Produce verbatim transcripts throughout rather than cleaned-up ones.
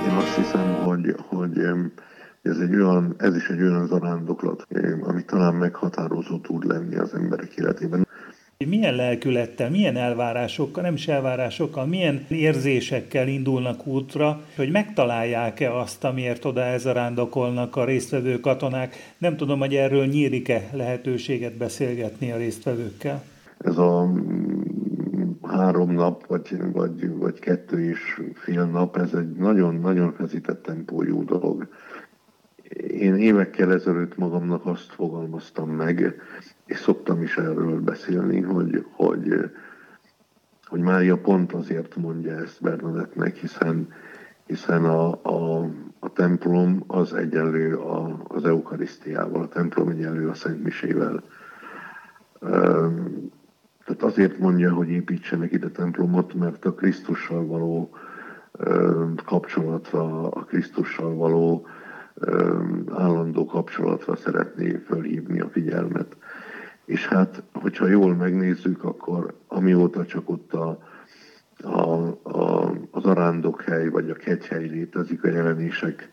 Én azt hiszem, hogy, hogy ez, egy olyan, ez is egy olyan zarándoklat, ami talán meghatározó tud lenni az emberek életében. Milyen lelkülettel, milyen elvárásokkal, nem is elvárásokkal, milyen érzésekkel indulnak útra, hogy megtalálják-e azt, amiért oda elzarándokolnak a résztvevő katonák. Nem tudom, hogy erről nyílik-e lehetőséget beszélgetni a résztvevőkkel. Ez a három nap, vagy, vagy, vagy kettő és fél nap, ez egy nagyon-nagyon feszített tempójú dolog. Én évekkel ezelőtt magamnak azt fogalmaztam meg, és szoktam is erről beszélni, hogy, hogy, hogy Mária pont azért mondja ezt Bernadettnek, hiszen, hiszen a, a, a templom az egyenlő a, az eukarisztiával, a templom egyenlő a Szent Misével. Tehát azért mondja, hogy építsenek ide templomot, mert a Krisztussal való kapcsolatra, a Krisztussal való állandó kapcsolatra szeretné fölhívni a figyelmet. És hát, hogyha jól megnézzük, akkor amióta csak ott a, a, a, az arándokhely vagy a kegyhely létezik a jelenések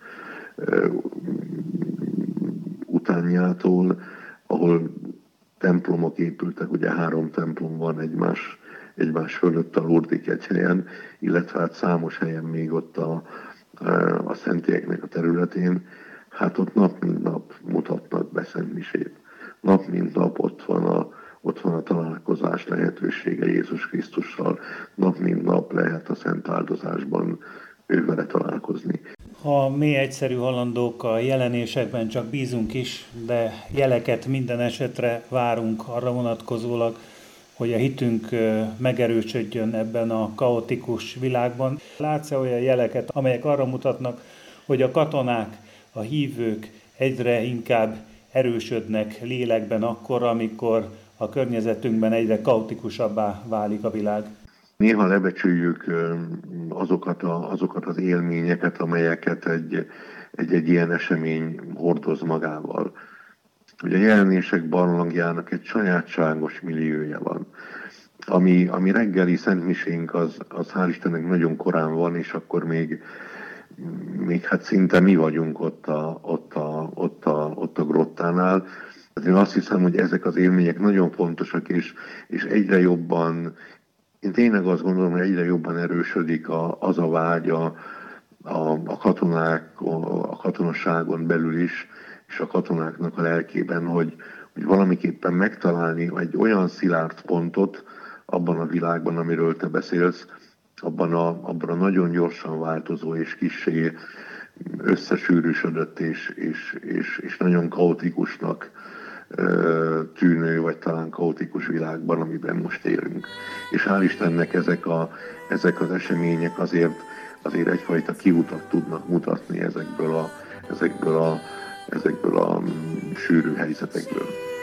utánjától, ahol templomok épültek, ugye három templom van egymás, egymás fölött a Lurdi kegyhelyen, illetve hát számos helyen még ott a, a szentélyeknek a területén, hát ott nap mint nap mutatnak be szentmisét. Nap mint nap ott van a, ott van a találkozás lehetősége Jézus Krisztussal, nap mint nap lehet a szent áldozásban ővele találkozni. Ha mi egyszerű halandók a jelenésekben csak bízunk is, de jeleket minden esetre várunk arra vonatkozólag, hogy a hitünk megerősödjön ebben a kaotikus világban. Látsz-e olyan jeleket, amelyek arra mutatnak, hogy a katonák, a hívők egyre inkább erősödnek lélekben akkor, amikor a környezetünkben egyre kaotikusabbá válik a világ? Néha lebecsüljük azokat, a, azokat az élményeket, amelyeket egy, egy, egy ilyen esemény hordoz magával. Ugye a jelenések barlangjának egy sajátságos milliója van. Ami, ami reggeli szentmisénk, az, az hál' Istennek nagyon korán van, és akkor még, még hát szinte mi vagyunk ott a, ott a, ott a, ott a grottánál. Én azt hiszem, hogy ezek az élmények nagyon fontosak, és, és egyre jobban, én tényleg azt gondolom, hogy egyre jobban erősödik a, az a vágy a, a, a katonák, a katonasságon belül is, és a katonáknak a lelkében, hogy, hogy valamiképpen megtalálni egy olyan szilárd pontot abban a világban, amiről te beszélsz, abban a, abban a nagyon gyorsan változó és kissé összesűrűsödött és, és, és, és nagyon kaotikusnak tűnő, vagy talán kaotikus világban, amiben most élünk. És hál' Istennek ezek, a, ezek az események azért, azért egyfajta kiutat tudnak mutatni ezekből a, ezekből a, ezekből a sűrű helyzetekből.